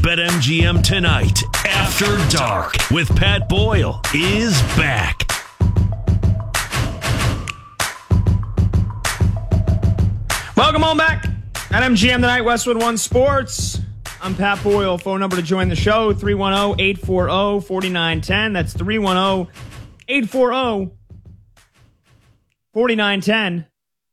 BetMGM Tonight After Dark with Pat Boyle is back. Welcome on back at MGM Tonight, Westwood One Sports. I'm Pat Boyle. Phone number to join the show, 310-840-4910. That's 310-840-4910.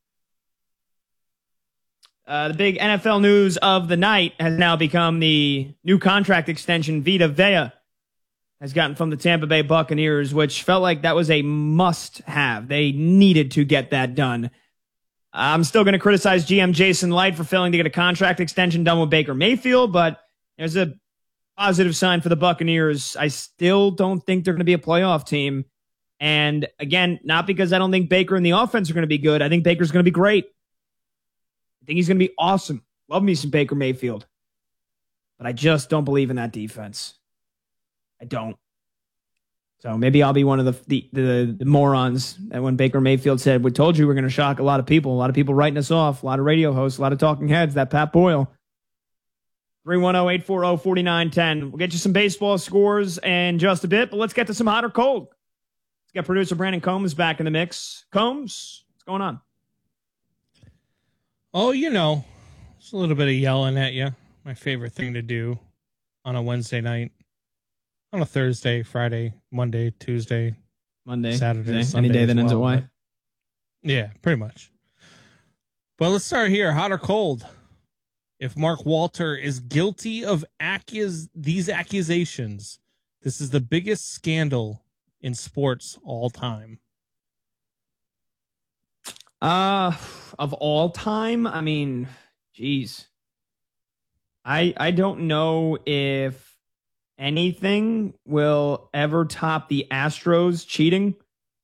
The big NFL news of the night has now become the new contract extension Vita Vea has gotten from the Tampa Bay Buccaneers, which felt like that was a must-have. They needed to get that done. I'm still going to criticize GM Jason Light for failing to get a contract extension done with Baker Mayfield, but there's a positive sign for the Buccaneers. I still don't think they're going to be a playoff team. And again, not because I don't think Baker and the offense are going to be good. I think Baker's going to be great. I think he's going to be awesome. Love me some Baker Mayfield. But I just don't believe in that defense. I don't. So maybe I'll be one of the morons that when Baker Mayfield said, we told you we're going to shock a lot of people writing us off, a lot of radio hosts, a lot of talking heads, that Pat Boyle. 310-840-4910. We'll get you some baseball scores in just a bit, but let's get to some hot or cold. Let's get producer Brandon Combs back in the mix. Combs, what's going on? Oh, it's a little bit of yelling at you. My favorite thing to do on a Wednesday night, on a Thursday, Friday, Monday, Tuesday, Saturday, Sunday. Any day that ends at Y. Yeah, pretty much. Well, let's start here. Hot or cold? If Mark Walter is guilty of these accusations, this is the biggest scandal in sports all time. Of all time, I mean, geez. I don't know if anything will ever top the Astros cheating.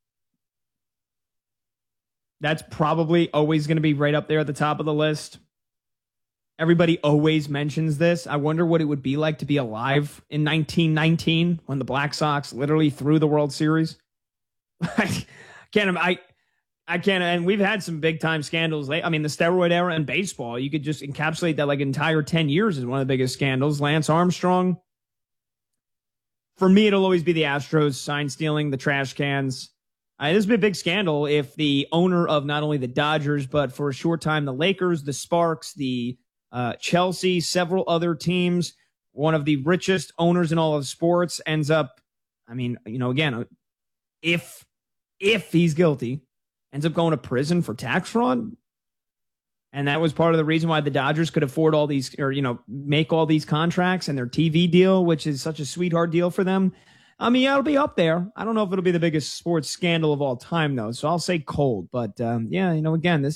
That's probably always going to be right up there at the top of the list. Everybody always mentions this. I wonder what it would be like to be alive in 1919 when the Black Sox literally threw the World Series. I can't, and we've had some big time scandals. I mean, the steroid era in baseball, you could just encapsulate that like entire 10 years as one of the biggest scandals. Lance Armstrong. For me, it'll always be the Astros sign stealing, the trash cans. This would be a big scandal if the owner of not only the Dodgers, but for a short time, the Lakers, the Sparks, the Chelsea, several other teams, one of the richest owners in all of sports ends up, again, if he's guilty, ends up going to prison for tax fraud. And that was part of the reason why the Dodgers could afford all these, make all these contracts and their TV deal, which is such a sweetheart deal for them. It'll be up there. I don't know if it'll be the biggest sports scandal of all time, though. So I'll say cold. But, again, this